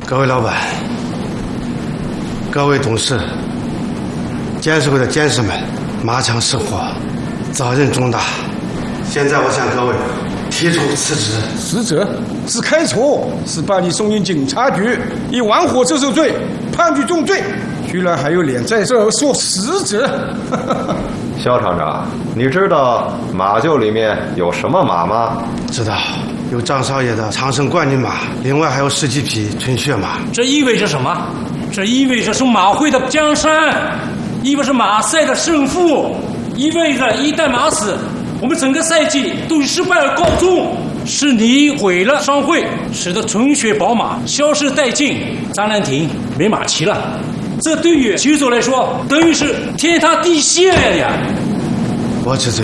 各位老板，各位董事，监事会的监事们，马场失火，责任重大。现在我向各位提出辞职。 辞职是开除，是把你送进警察局，以玩火自首罪判举重罪，居然还有脸在这儿说辞职。 肖厂长，你知道马厩里面有什么马吗？ 知道，有张少爷的长胜冠军马，另外还有10几匹纯血马。 这意味着什么？这意味着是马会的江山，意味着马赛的胜负，意味着一旦马死，我们整个赛季都以失败而告终。是你毁了商会，使得纯血宝马消失殆尽，张兰亭没马骑了。这对于骑手来说，等于是天塌地陷呀！ 我知罪。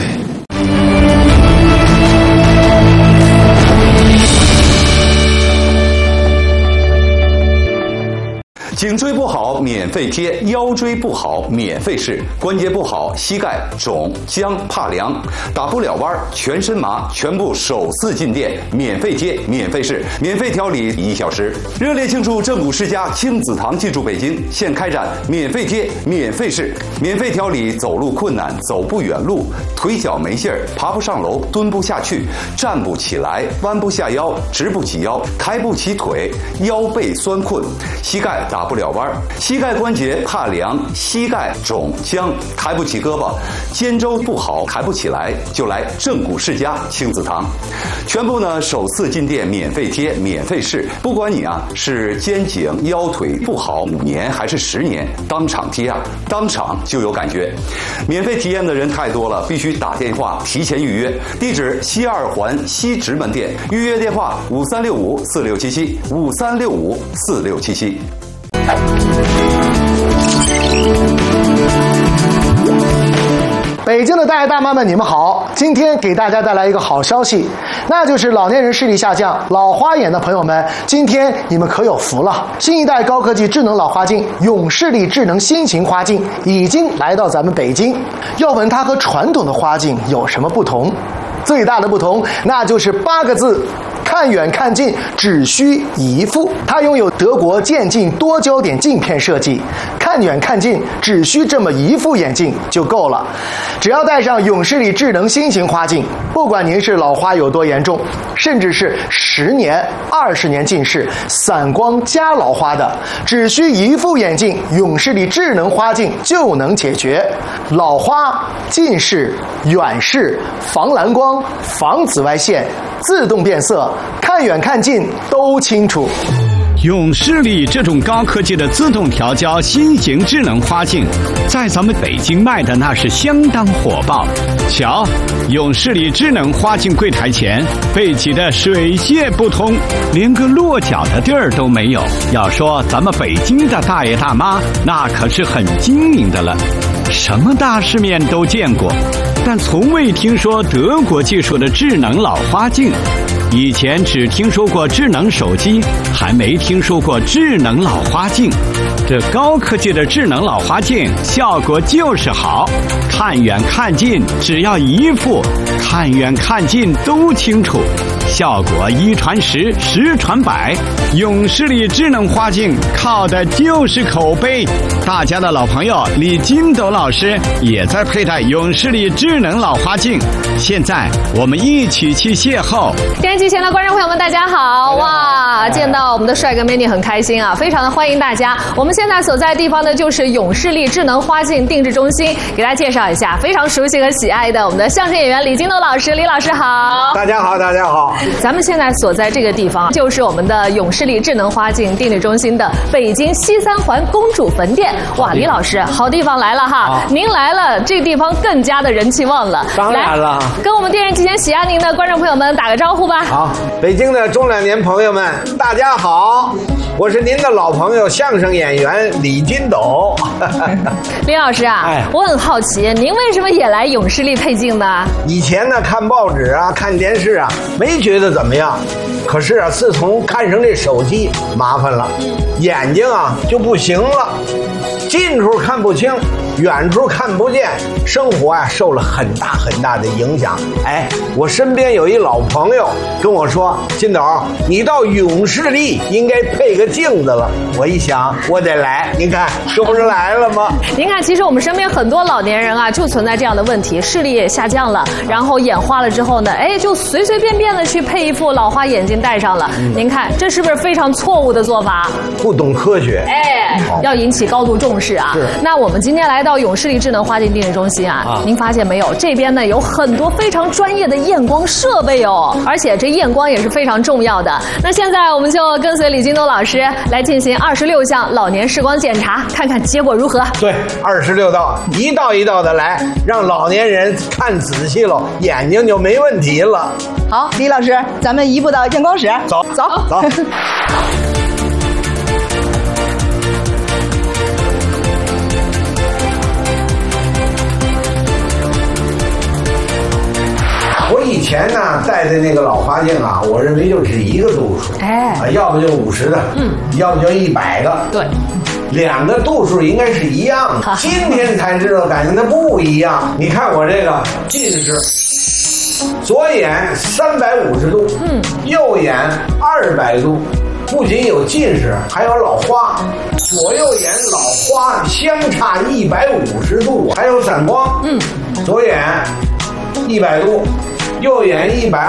颈椎不好免费贴，腰椎不好免费试，关节不好膝盖肿僵怕凉，打不了弯全身麻，全部首次进店免费贴免费试，免费调理1小时。热烈庆祝正骨世家亲子堂进驻北京，现开展免费贴免费试，免费调理走路困难、走不远路、腿脚没劲儿、爬不上楼、蹲不下去、站不起来、弯不下腰、直不起腰、抬不起腿、腰背酸困、膝盖打不了弯，膝盖关节怕凉，膝盖肿僵，抬不起胳膊，肩周不好，抬不起来，就来正骨世家亲子堂。全部呢首次进店免费贴免费试，不管你是肩颈腰腿不好5年还是10年，当场贴当场就有感觉。免费体验的人太多了，必须打电话提前预约。地址西2环西直门店，预约电话5365467753654677。 北京的大爷大妈们，你们好！今天给大家带来一个好消息，那就是老年人视力下降、老花眼的朋友们，今天你们可有福了！新一代高科技智能老花镜永视力智能新型花镜已经来到咱们北京。要问它和传统的花镜有什么不同？最大的不同，那就是8个字：看远看近，只需一副。它拥有德国渐进多焦点镜片设计，看远看近只需这么一副眼镜就够了。只要戴上永视力智能新型花镜，不管您是老花有多严重，甚至是10年、20年近视、散光加老花的，只需一副眼镜，永视力智能花镜就能解决老花、近视、远视、防蓝光、防紫外线、自动变色，看远看近都清楚。 永视力这种高科技的自动调焦新型智能花镜，在咱们北京卖的那是相当火爆。瞧，永视力智能花镜柜台前被挤得水泄不通，连个落脚的地儿都没有。要说咱们北京的大爷大妈，那可是很精明的了，什么大世面都见过，但从未听说德国技术的智能老花镜。以前只听说过智能手机，还没听说过智能老花镜。这高科技的智能老花镜效果就是好，看远看近只要一副，看远看近都清楚，效果1传10，10传100。永视力智能花镜靠的就是口碑。大家的老朋友李金斗老师也在佩戴永视力智能老花镜，现在我们一起去邂逅。 电视机前的观众朋友们，大家好！哇，见到我们的帅哥美女很开心啊，非常的欢迎大家。我们现在所在的地方呢，就是永视力智能花镜定制中心，给大家介绍一下非常熟悉和喜爱的我们的相声演员李金斗老师。李老师好！ 大家好，大家好！ 咱们现在所在这个地方，就是我们的永视力智能花镜定制中心的北京西3环公主坟店。哇，李老师，好地方来了哈！您来了，这个地方更加的人气旺了。 当然了， 跟我们电视机前喜爱您的观众朋友们打个招呼吧。 好，北京的中老年朋友们，大家好，我是您的老朋友相声演员李金斗。 李老师啊，我很好奇，您为什么也来永视力配镜呢？ 以前呢，看报纸啊，看电视啊，没觉得怎么样。可是啊，自从看上这手机，麻烦了，眼睛啊就不行了，近处看不清， 远处看不见，生活啊受了很大的影响。哎，我身边有一老朋友跟我说，金斗，你到永视力应该配个镜子了。我一想，我得来，您看这不是来了吗？ 您看，其实我们身边很多老年人啊，就存在这样的问题，视力也下降了，然后眼花了之后呢，哎，就随便的去配一副老花眼镜戴上了。您看，这是不是非常错误的做法？ 不懂科学， 哎，要引起高度重视啊！那我们今天来到永视力智能花镜定制中心啊，您发现没有？这边呢有很多非常专业的验光设备哦，而且这验光也是非常重要的。那现在我们就跟随李金斗老师来进行26项老年视光检查，看看结果如何。 对，26道，一道一道的来，让老年人看仔细了，眼睛就没问题了。 好，李老师，咱们移步到验光室， 走。我以前呢戴的那个老花镜啊，我认为就只一个度数，要不就50的，要不就100个， 对， 两个度数应该是一样的。今天才知道，感觉它不一样。你看我这个近视，左眼350度，右眼200度，不仅有近视，还有老花。左右眼老花相差150度，还有散光。左眼100度。右眼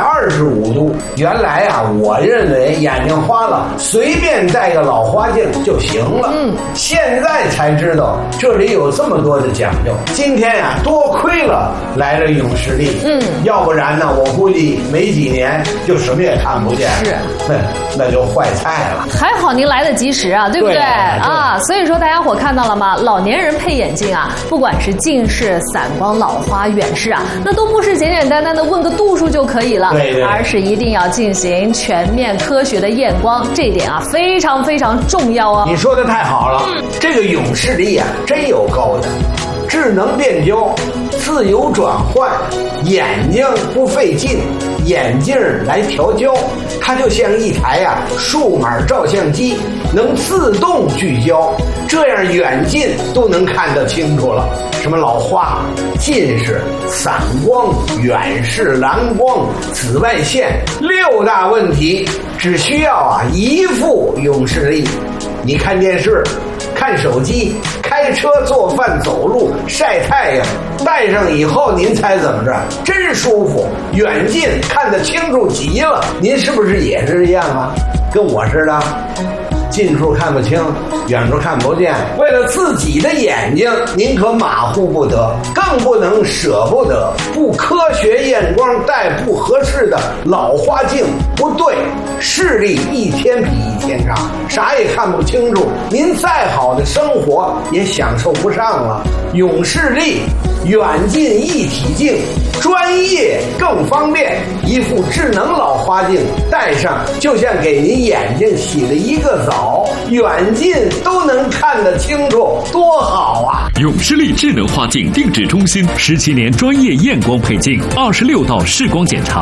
125度，原来啊，我认为眼睛花了，随便戴个老花镜就行了。现在才知道这里有这么多的讲究。今天啊，多亏了来了永视力，要不然呢，我估计没几年就什么也看不见，是，那就坏菜了。 还好您来得及时啊，对不对？啊，所以说大家伙看到了吗？老年人配眼镜啊，不管是近视、散光、老花、远视啊，那都不是简简单单的问个度数就可以了，而是一定要进行全面科学的验光，这一点啊非常重要哦。 你说的太好了，这个永视力啊真有够的，智能变焦，自由转换，眼睛不费劲，眼镜来调焦，它就像一台数码照相机，能自动聚焦，这样远近都能看得清楚了。什么老花、近视、散光、远视、蓝光、紫外线6大问题，只需要一副永视力。你看电视、看手机、开车、做饭、走路、晒太阳，戴上以后您猜怎么着？真舒服，远近看得清楚极了。您是不是也是一样啊？跟我似的，近处看不清，远处看不见。为了自己的眼睛，您可马虎不得，更不能舍不得。不科学验光戴不合适的老花镜，不对，视力一天比一天差，啥也看不清楚，您再好的生活也享受不上了。永视力远近一体镜，专业更方便，一副智能老花镜戴上，就像给您眼睛洗了一个澡，远近都能看得清楚，多好啊！ 永视力智能花镜定制中心17年专业验光配镜，26道视光检查，